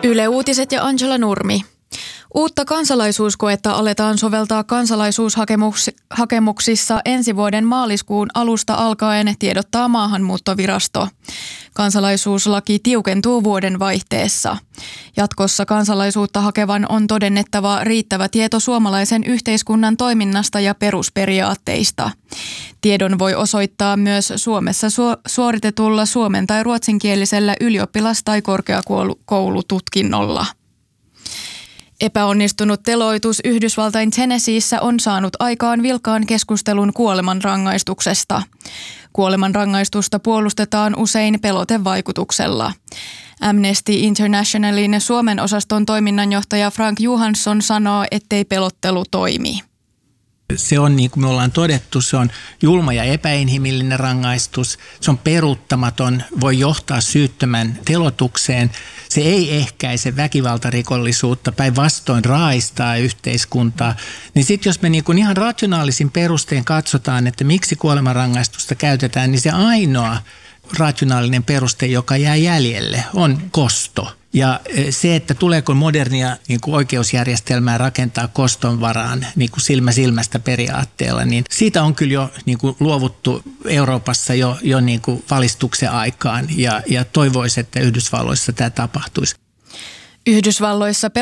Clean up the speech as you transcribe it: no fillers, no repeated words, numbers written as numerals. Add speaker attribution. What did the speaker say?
Speaker 1: Yle Uutiset ja Angela Nurmi. Uutta kansalaisuuskoetta aletaan soveltaa kansalaisuushakemuksissa ensi vuoden maaliskuun alusta alkaen, tiedottaa Maahanmuuttovirasto. Kansalaisuuslaki tiukentuu vuoden vaihteessa. Jatkossa kansalaisuutta hakevan on todennettava riittävä tieto suomalaisen yhteiskunnan toiminnasta ja perusperiaatteista. Tiedon voi osoittaa myös Suomessa suoritetulla suomen- tai ruotsinkielisellä ylioppilas- tai korkeakoulututkinnolla. Epäonnistunut teloitus Yhdysvaltain Tennesseeissä on saanut aikaan vilkaan keskustelun kuolemanrangaistuksesta. Kuolemanrangaistusta puolustetaan usein pelotevaikutuksella. Amnesty Internationalin Suomen osaston toiminnanjohtaja Frank Johansson sanoo, ettei pelottelu toimi.
Speaker 2: Se on, niin kuin me ollaan todettu, se on julma ja epäinhimillinen rangaistus. Se on peruuttamaton, voi johtaa syyttömän telotukseen. Se ei ehkäise väkivaltarikollisuutta, päinvastoin raaistaa yhteiskuntaa. Niin sitten jos me niin kuin ihan rationaalisin perustein katsotaan, että miksi kuolemanrangaistusta käytetään, niin se ainoa rationaalinen peruste, joka jää jäljelle, on kosto. Ja se, että tuleeko modernia niin kuin oikeusjärjestelmää rakentaa koston varaan niin kuin silmä silmästä periaatteella, niin siitä on kyllä jo niin kuin luovuttu Euroopassa jo niin kuin valistuksen aikaan ja toivoisi, että Yhdysvalloissa tämä tapahtuisi.
Speaker 1: Yhdysvalloissa